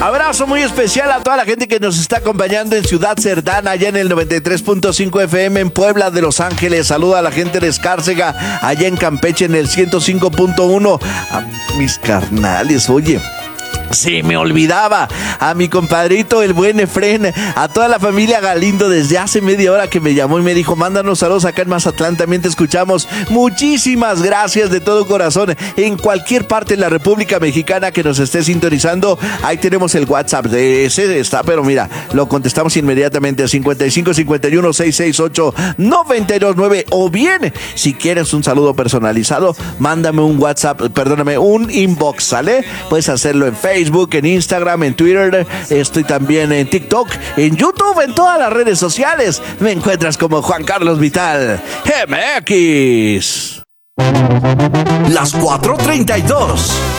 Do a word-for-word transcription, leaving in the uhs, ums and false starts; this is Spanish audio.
Abrazo muy especial a toda la gente que nos está acompañando en Ciudad Cerdán, allá en el noventa y tres punto cinco F M, en Puebla de Los Ángeles. Saluda a la gente de Escárcega, allá en Campeche, en el ciento cinco punto uno. A mis carnales, oye, se me olvidaba, a mi compadrito el buen Efren, a toda la familia Galindo desde hace media hora que me llamó y me dijo, mándanos saludos acá en Mazatlán, también te escuchamos. Muchísimas gracias de todo corazón. En cualquier parte de la República Mexicana que nos esté sintonizando, ahí tenemos el WhatsApp, de ese está, pero mira, lo contestamos inmediatamente a cincuenta y cinco cincuenta y uno seiscientos sesenta y ocho noventa y dos nueve, o bien, si quieres un saludo personalizado, mándame un WhatsApp, perdóname, un inbox, ¿sale? Puedes hacerlo en Facebook, Facebook, en Instagram, en Twitter, estoy también en TikTok, en YouTube, en todas las redes sociales. Me encuentras como Juan Carlos Vital M X. Las cuatro treinta y dos.